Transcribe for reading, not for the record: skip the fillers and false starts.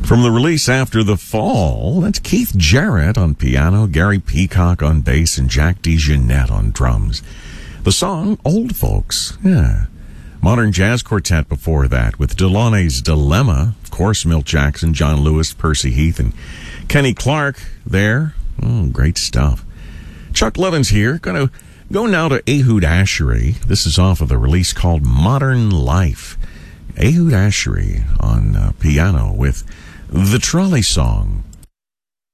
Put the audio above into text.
From the release After the Fall, that's Keith Jarrett on piano, Gary Peacock on bass, and Jack DeJohnette on drums. The song, Old Folks, yeah. Modern Jazz Quartet before that, with Delaunay's Dilemma, of course, Milt Jackson, John Lewis, Percy Heath, and Kenny Clark there. Oh, great stuff. Chuck Levins here, going to go now to Ehud Ashery. This is off of the release called Modern Life. Ehud Ashery on piano with The Trolley Song.